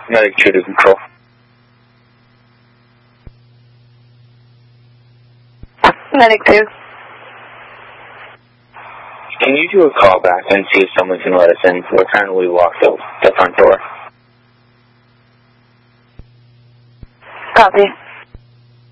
Medic 2 to control. Medic 2. Can you do a call back and see if someone can let us in? We're trying to walk the front door. Copy.